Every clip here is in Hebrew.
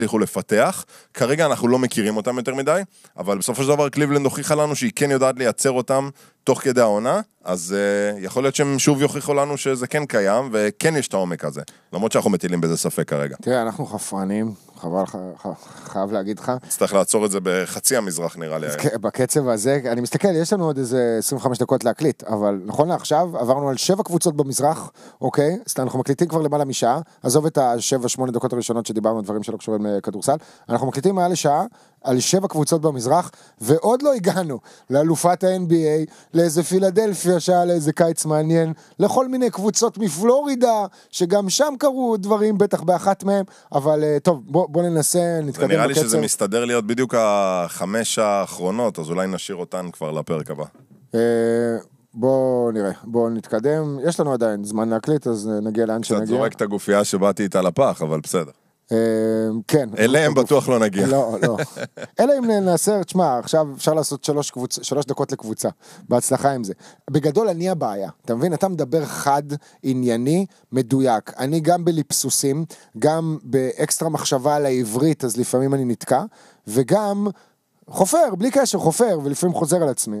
הצליחו לפתח, כרגע אנחנו לא מכירים אותם יותר מדי, אבל בסופו של דבר קליבלנד הוכיחה לנו שהיא כן יודעת לייצר אותם תוך כדי העונה, אז יכול להיות שהם שוב יוכיחו לנו שזה כן קיים, וכן יש את העומק הזה, למרות שאנחנו מטילים בזה ספק כרגע. תראה, אנחנו חפרנים, חייב להגיד לך. צריך לעצור את זה בחצי המזרח נראה לי. בקצב הזה, אני מסתכל, יש לנו עוד איזה 25 דקות להקליט, אבל נכון לעכשיו, עברנו על 7 קבוצות במזרח, אוקיי? אנחנו מקליטים כבר למעלה משעה, עזוב את ה7-8 דקות הראשונות שדיברנו, דברים שלא קשורים לכדורסל, אנחנו מקליטים מעל לשעה, על 7 קבוצות במזרח, ועוד לא הגענו לאלופת ה-NBA, לאיזה פילדלפיה שעה, לאיזה קיץ מעניין, לכל מיני קבוצות מפלורידה, שגם שם קרו דברים, בטח באחת מהם, אבל טוב, בוא ננסה, נתקדם בקצב. נראה לי שזה מסתדר להיות בדיוק 5 האחרונות, אז אולי נשאיר אותן כבר לפרק הבא. בוא נראה, בוא נתקדם, יש לנו עדיין זמן להקליט, אז נגיע לאן שנגיע. קצת זורק את הגופייה שבאתי איתה לפח, אבל בסדר. כן. אליהם בטוח לא נגיע. לא. אלא אם נעשה, תשמע, עכשיו אפשר לעשות 3 דקות לקבוצה, בהצלחה עם זה. בגדול אני הבעיה, אתה מבין? אתה מדבר חד, ענייני, מדויק. אני גם בליפסוסים, גם באקסטרה מחשבה על העברית, אז לפעמים אני נתקע, וגם חופר, בלי קשר, חופר, ולפעמים חוזר על עצמי.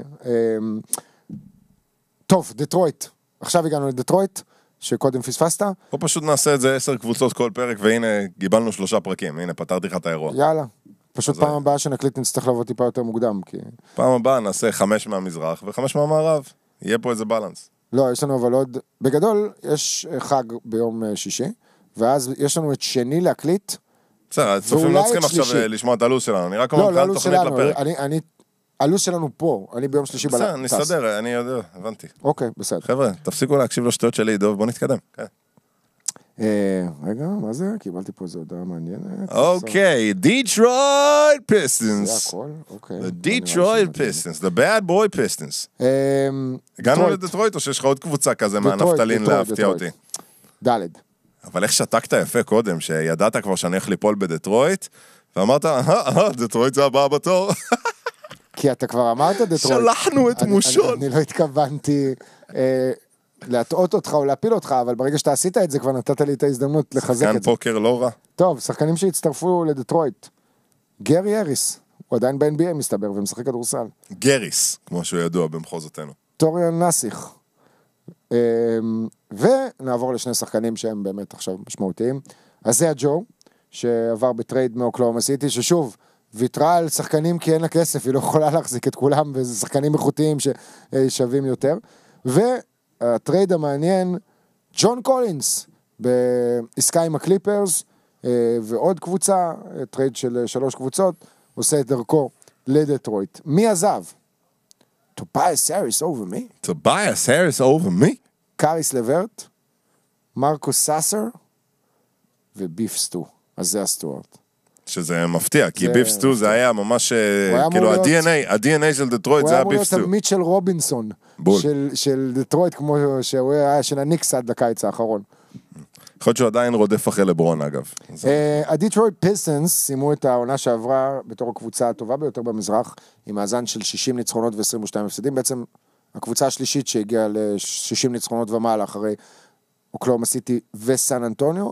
טוב, דטרויט. עכשיו הגענו לדטרויט. שקודם פספסת? או פשוט נעשה את זה 10 קבוצות כל פרק, והנה, גיבלנו 3 פרקים, הנה, פתרתי לך את האירוע. יאללה, פשוט פעם הבאה שנקליט נצטרך לבוא טיפה יותר מוקדם, כי... פעם הבאה נעשה 5 מהמזרח ו5 מהמערב, יהיה פה איזה בלנס. לא, יש לנו אבל עוד, בגדול, יש חג ביום שישי, ואז יש לנו את שני להקליט, בסדר, הצופים לא צריכים עכשיו לשמוע את הלו"ז שלנו, אני רק אומר כאן תוכנית לפרק. הלו"ז שלנו פה, אני ביום שלישי בלנס. בסדר, נסתדר, אני יודע, הבנתי. אוקיי, בסדר. חבר'ה, תפסיקו להקשיב לשטויות שלי, דוב, בוא נתקדם. רגע, מה זה? קיבלתי פה איזו הודעה מעניינת. אוקיי, Detroit Pistons. זה הכל, אוקיי. The Detroit Pistons, the bad boy Pistons. הגענו לדטרויט או שיש לך עוד קבוצה כזה מהנפתלין להפתיע אותי? ד'. אבל איך שתקת יפה קודם, שידעת כבר שאני הולך ליפול בדטרויט, ואמרת, דטרויט זה הבא בתור. כי אתה כבר אמרת דטרויט. שלחנו את מושון. אני לא התכוונתי להטעות אותך או להפיל אותך, אבל ברגע שאתה עשית את זה, כבר נתת לי את ההזדמנות לחזק את זה. שחקן פוקר לא רע. טוב, שחקנים שהצטרפו לדטרויט. גרי אריס, הוא עדיין ב-NBA מסתבר, ומשחק כדורסל. גריס, כמו שהוא ידוע במחוזותינו. טוריאן נסיך. ונעבור לשני שחקנים שהם באמת עכשיו משמעותיים. אז זה הג'ו, שעבר בטרייד מאוקלהומה סיטי, ששוב, ויתרה על שחקנים כי אין לה כסף, היא לא יכולה להחזיק את כולם, וזה שחקנים איכותיים ששווים יותר. והטרייד המעניין, ג'ון קולינס, בעסקה עם הקליפרס, ועוד קבוצה, טרייד של 3 קבוצות, עושה את דרכו לדטרויט. מי עזב? Tobias Harris over me. Tobias Harris over me? קאריס לברט, מרקוס סאסר, וביף סטו. אז זה הסטוארט. שזה מפתיע, כי ביף סטו זה היה ממש, כאילו ה-DNA של דטרויט זה היה ביף סטו. הוא היה אמור להיות מיטשל רובינסון של דטרויט, כמו שהוא היה של הניקס עד לקיץ האחרון. יכול להיות שהוא עדיין רודף אחרי לברון אגב. הדיטרויט פיסטנס סיימו את העונה שעברה בתור הקבוצה הטובה ביותר במזרח, עם מאזן של 60 ניצחונות ו-22 הפסדים, בעצם הקבוצה השלישית שהגיעה ל-60 ניצחונות ומעלה אחרי אוקלהומה סיטי וסן אנטוניו.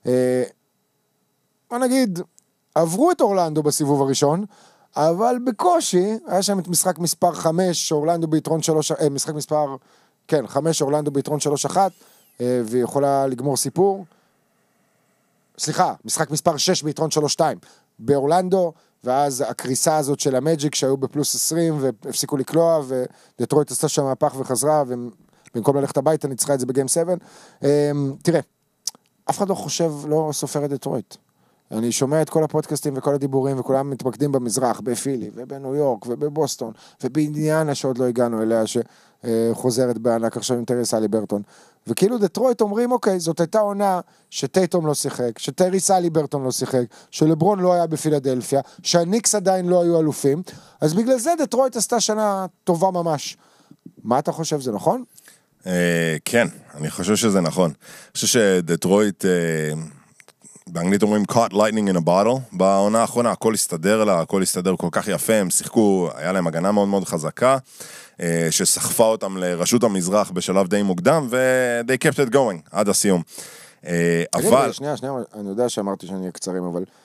מה נגיד, עברו את אורלנדו בסיבוב הראשון, אבל בקושי, היה שם את משחק מספר 5, אורלנדו ביתרון 3, משחק מספר, כן, 5, אורלנדו ביתרון 3-1, ויכולה לגמור סיפור. סליחה, משחק מספר 6 ביתרון 3-2, באורלנדו, ואז הקריסה הזאת של המג'יק שהיו בפלוס 20, והפסיקו לקלוע, ודטרויט עשתה שם מהפך וחזרה, ובמקום ללכת הביתה, ניצחה את זה בגיים 7. תראה, אף אחד לא חושב, לא סופר את דטרויט. אני שומע את כל הפודקאסטים וכל הדיבורים, וכולם מתמקדים במזרח, בפילי, ובניו יורק, ובבוסטון, ובאינדיאנה שעוד לא הגענו אליה, שחוזרת בענק עכשיו עם טריס אליברטון. וכאילו דטרויט אומרים, אוקיי, זאת הייתה עונה שטייטום לא שיחק, שטריס אליברטון לא שיחק, שלברון לא היה בפילדלפיה, שהניקס עדיין לא היו אלופים, אז בגלל זה דטרויט עשתה שנה טובה ממש. מה אתה חושב, זה נכון? כן, אני חושב שזה נכון. אני חושב שדטרויט... באנגלית אומרים caught lightning in a bottle, בעונה האחרונה הכל הסתדר לה, הכל הסתדר כל כך יפה, הם שיחקו, היה להם הגנה מאוד מאוד חזקה, שסחפה אותם לרשות המזרח בשלב די מוקדם, ו-they kept it going עד הסיום. אבל... שנייה, אני יודע שאמרתי שאני אהיה קצרים, אבל